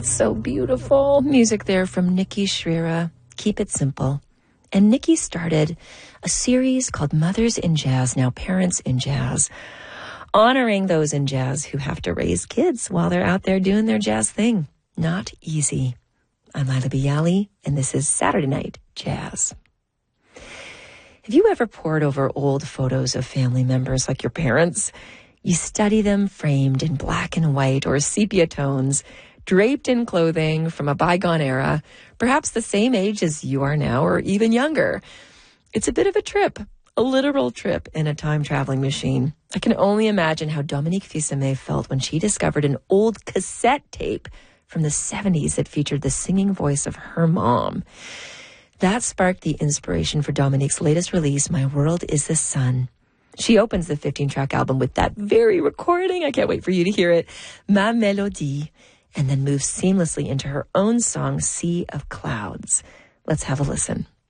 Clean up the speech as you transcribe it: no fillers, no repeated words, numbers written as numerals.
That's so beautiful. Music there from Nikki Shrira. Keep it simple. And Nikki started a series called Mothers in Jazz, now Parents in Jazz, honoring those in jazz who have to raise kids while they're out there doing their jazz thing. Not easy. I'm Lila Bialy, and this is Saturday Night Jazz. Have you ever pored over old photos of family members like your parents? You study them framed in black and white or sepia tones, draped in clothing from a bygone era, perhaps the same age as you are now or even younger. It's a bit of a trip, a literal trip in a time-traveling machine. I can only imagine how Dominique Fils-Aimé felt when she discovered an old cassette tape from the 70s that featured the singing voice of her mom. That sparked the inspiration for Dominique's latest release, My World is the Sun. She opens the 15-track album with that very recording. I can't wait for you to hear it. Ma Mélodie. And then moves seamlessly into her own song, Sea of Clouds. Let's have a listen.